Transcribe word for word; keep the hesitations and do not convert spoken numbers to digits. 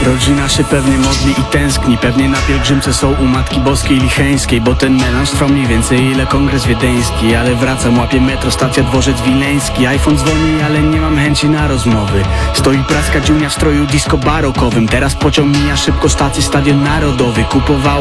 Rodzina się pewnie modli i tęskni, pewnie na pielgrzymce są u Matki Boskiej Licheńskiej, bo ten melanż trwa mniej więcej ile kongres wiedeński. Ale wracam, łapię metro, stacja Dworzec Wileński. iPhone dzwoni, ale nie mam chęci na rozmowy. Stoi praska dziunia w stroju disco barokowym. Teraz pociąg mija szybko stację Stadion Narodowy. Kupowała